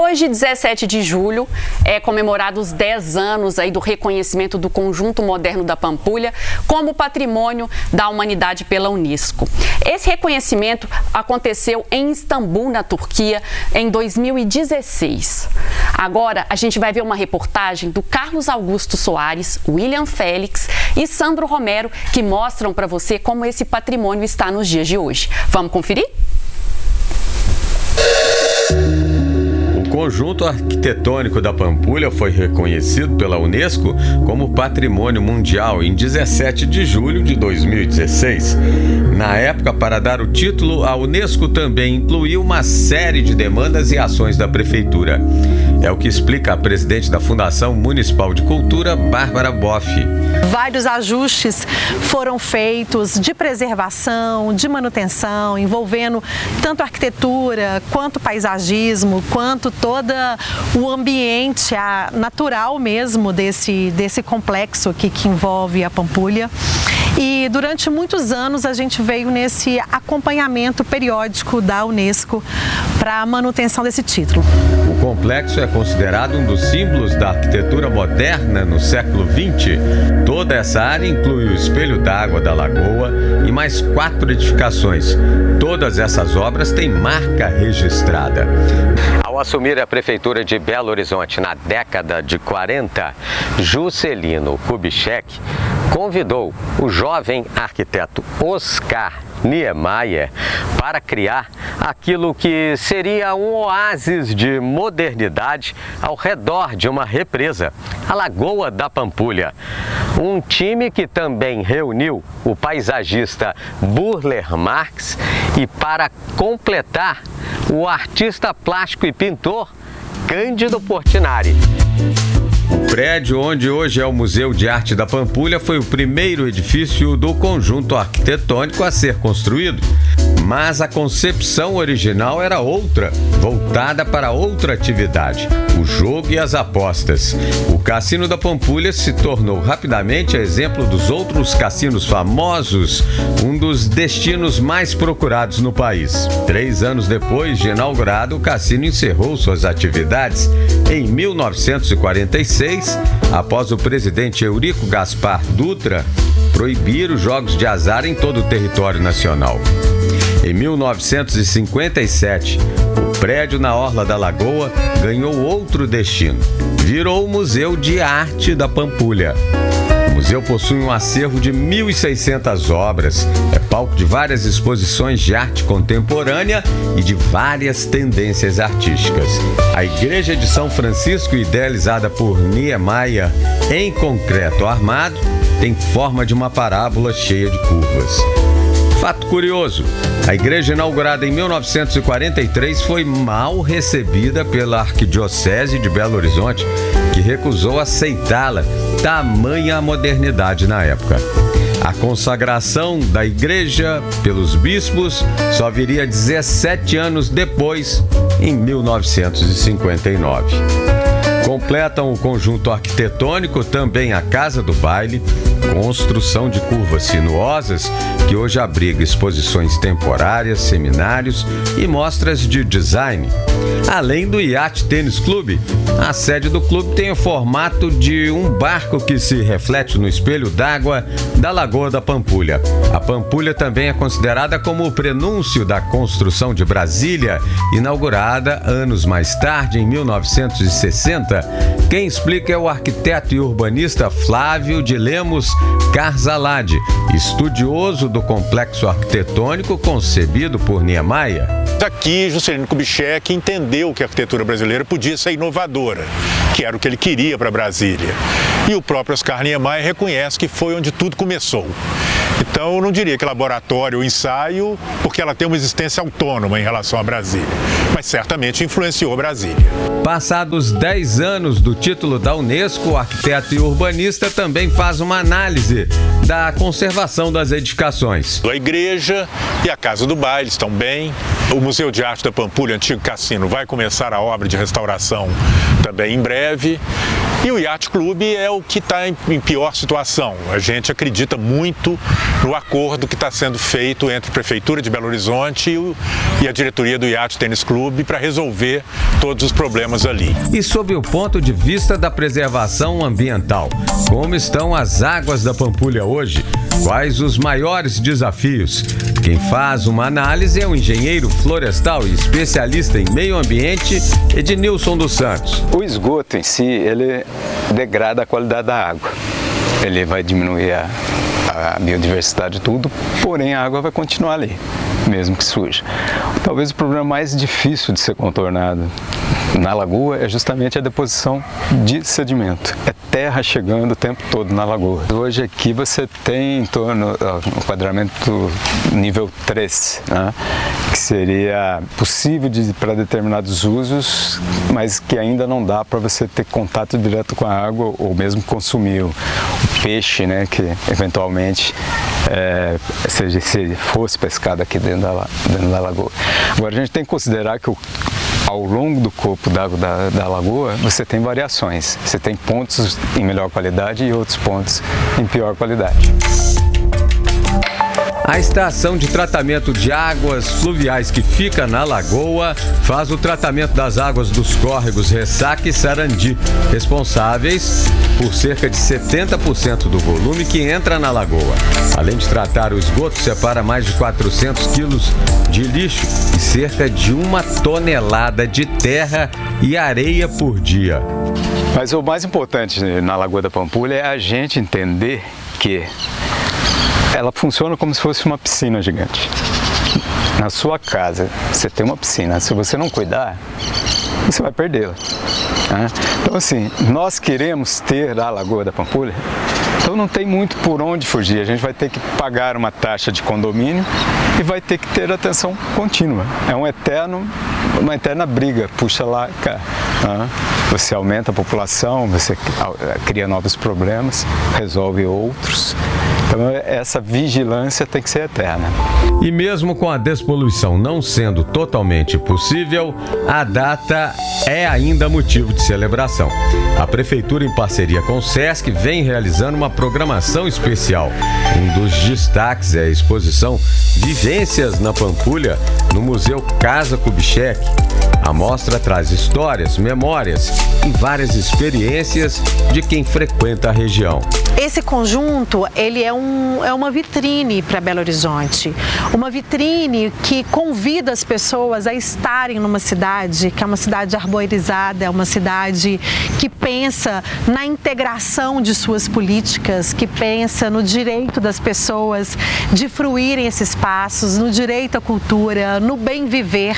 Hoje, 17 de julho, é comemorado os 10 anos aí do reconhecimento do Conjunto Moderno da Pampulha como Patrimônio da Humanidade pela Unesco. Esse reconhecimento aconteceu em Istambul, na Turquia, em 2016. Agora, a gente vai ver uma reportagem do Carlos Augusto Soares, William Félix e Sandro Romero, que mostram para você como esse patrimônio está nos dias de hoje. Vamos conferir? O conjunto arquitetônico da Pampulha foi reconhecido pela Unesco como Patrimônio Mundial em 17 de julho de 2016. Na época, para dar o título, a Unesco também incluiu uma série de demandas e ações da Prefeitura. É o que explica a presidente da Fundação Municipal de Cultura, Bárbara Boff. Vários ajustes foram feitos de preservação, de manutenção, envolvendo tanto arquitetura, quanto paisagismo, quanto todo o ambiente natural mesmo desse complexo aqui que envolve a Pampulha. E durante muitos anos a gente veio nesse acompanhamento periódico da Unesco para a manutenção desse título. O complexo é considerado um dos símbolos da arquitetura moderna no século XX. Toda essa área inclui o Espelho d'Água da Lagoa e mais 4 edificações. Todas essas obras têm marca registrada. Ao assumir a Prefeitura de Belo Horizonte na década de 40, Juscelino Kubitschek convidou o jovem arquiteto Oscar Niemeyer para criar aquilo que seria um oásis de modernidade ao redor de uma represa, a Lagoa da Pampulha. Um time que também reuniu o paisagista Burle Marx e, para completar, o artista plástico e pintor Cândido Portinari. O prédio onde hoje é o Museu de Arte da Pampulha foi o primeiro edifício do conjunto arquitetônico a ser construído. Mas a concepção original era outra, voltada para outra atividade, o jogo e as apostas. O Cassino da Pampulha se tornou rapidamente exemplo dos outros cassinos famosos, um dos destinos mais procurados no país. 3 anos depois de inaugurado, o cassino encerrou suas atividades em 1946, após o presidente Eurico Gaspar Dutra proibir os jogos de azar em todo o território nacional. Em 1957, o prédio na Orla da Lagoa ganhou outro destino. Virou o Museu de Arte da Pampulha. O museu possui um acervo de 1.600 obras, é palco de várias exposições de arte contemporânea e de várias tendências artísticas. A Igreja de São Francisco, idealizada por Niemeyer em concreto armado, tem forma de uma parábola cheia de curvas. Fato curioso, a igreja inaugurada em 1943 foi mal recebida pela Arquidiocese de Belo Horizonte, que recusou aceitá-la, tamanha a modernidade na época. A consagração da igreja pelos bispos só viria 17 anos depois, em 1959. Completam o conjunto arquitetônico também a Casa do Baile, construção de curvas sinuosas que hoje abriga exposições temporárias, seminários e mostras de design. Além do Yacht Tênis Clube, a sede do clube tem o formato de um barco que se reflete no espelho d'água da Lagoa da Pampulha. A Pampulha também é considerada como o prenúncio da construção de Brasília, inaugurada anos mais tarde, em 1960. Quem explica é o arquiteto e urbanista Flávio de Lemos Carzalade, estudioso do complexo arquitetônico concebido por Niemeyer. Aqui, Juscelino Kubitschek entendeu que a arquitetura brasileira podia ser inovadora, que era o que ele queria para Brasília. E o próprio Oscar Niemeyer reconhece que foi onde tudo começou. Então, eu não diria que laboratório ou ensaio, porque ela tem uma existência autônoma em relação a Brasília, mas certamente influenciou Brasília. Passados 10 anos do título da Unesco, o arquiteto e urbanista também faz uma análise da conservação das edificações. A igreja e a Casa do Baile estão bem. O Museu de Arte da Pampulha, antigo cassino, vai começar a obra de restauração também em breve. E o Yacht Clube é o que está em pior situação. A gente acredita muito no acordo que está sendo feito entre a Prefeitura de Belo Horizonte e a diretoria do Yacht Tênis Clube para resolver todos os problemas ali. E sob o ponto de vista da preservação ambiental, como estão as águas da Pampulha hoje? Quais os maiores desafios? Quem faz uma análise é o engenheiro florestal e especialista em meio ambiente, Ednilson dos Santos. O esgoto em si, ele degrada a qualidade da água. Ele vai diminuir a biodiversidade e tudo, porém a água vai continuar ali, mesmo que suja. Talvez o problema mais difícil de ser contornado na lagoa é justamente a deposição de sedimento. É terra chegando o tempo todo na lagoa. Hoje aqui você tem em torno do enquadramento nível 3, né? Que seria possível para determinados usos, mas que ainda não dá para você ter contato direto com a água ou mesmo consumir o peixe, né? Que eventualmente se fosse pescado aqui dentro da lagoa. Agora a gente tem que considerar que ao longo do corpo d'água da lagoa, você tem variações. Você tem pontos em melhor qualidade e outros pontos em pior qualidade. A estação de tratamento de águas fluviais que fica na lagoa faz o tratamento das águas dos córregos Ressaca e Sarandi, responsáveis por cerca de 70% do volume que entra na lagoa. Além de tratar o esgoto, separa mais de 400 quilos de lixo e cerca de 1 tonelada de terra e areia por dia. Mas o mais importante na Lagoa da Pampulha é a gente entender que ela funciona como se fosse uma piscina gigante. Na sua casa, você tem uma piscina. Se você não cuidar, você vai perdê-la. Então, assim, nós queremos ter a Lagoa da Pampulha, então não tem muito por onde fugir. A gente vai ter que pagar uma taxa de condomínio e vai ter que ter atenção contínua. É uma eterna briga, puxa lá e cá. Você aumenta a população, você cria novos problemas, resolve outros. Então essa vigilância tem que ser eterna. E mesmo com a despoluição não sendo totalmente possível, a data é ainda motivo de celebração. A Prefeitura, em parceria com o Sesc, vem realizando uma programação especial. Um dos destaques é a exposição Vivências na Pampulha, no Museu Casa Kubitschek. A mostra traz histórias, memórias e várias experiências de quem frequenta a região. Esse conjunto, ele é uma vitrine para Belo Horizonte. Uma vitrine que convida as pessoas a estarem numa cidade que é uma cidade arborizada, é uma cidade que pensa na integração de suas políticas, que pensa no direito das pessoas de fruírem esses espaços, no direito à cultura, no bem viver.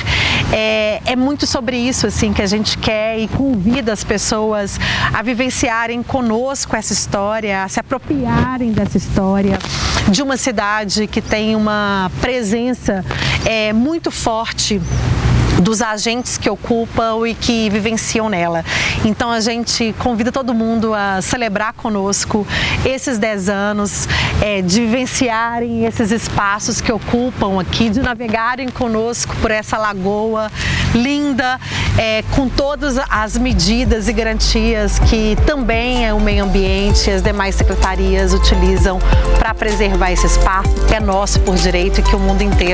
É muito sobre isso assim que a gente quer e convida as pessoas a vivenciarem conosco essa história, a se apropriarem dessa história de uma cidade que tem uma presença muito forte dos agentes que ocupam e que vivenciam nela. Então a gente convida todo mundo a celebrar conosco esses 10 anos, de vivenciarem esses espaços que ocupam aqui, de navegarem conosco por essa lagoa linda, com todas as medidas e garantias que também o meio ambiente e as demais secretarias utilizam para preservar esse espaço que é nosso por direito e que o mundo inteiro